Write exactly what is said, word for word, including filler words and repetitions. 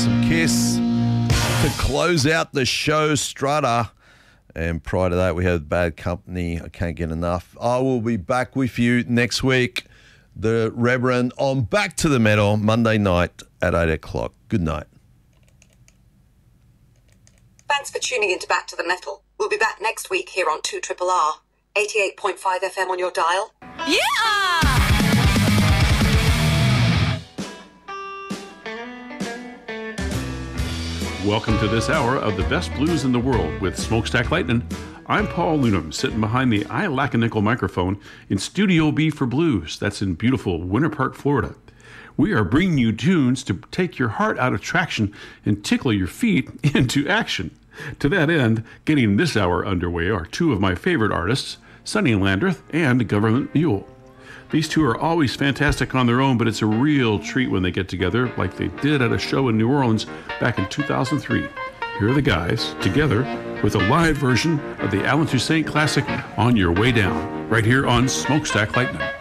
some Kiss. To close out the show, Strutter. And prior to that, we had Bad Company. I can't get enough. I will be back with you next week. The Reverend on Back to the Metal, Monday night at eight o'clock. Good night. Thanks for tuning in to Back to the Metal. We'll be back next week here on two R R R, eighty-eight point five F M on your dial. Yeah! Welcome to this hour of the best blues in the world with Smokestack Lightning. I'm Paul Lunam, sitting behind the I Lack a Nickel microphone in Studio B for Blues. That's in beautiful Winter Park, Florida. We are bringing you tunes to take your heart out of traction and tickle your feet into action. To that end, getting this hour underway are two of my favorite artists, Sonny Landreth and Government Mule. These two are always fantastic on their own, but it's a real treat when they get together like they did at a show in New Orleans back in two thousand three. Here are the guys, together with a live version of the Alan Toussaint classic, On Your Way Down, right here on Smokestack Lightning.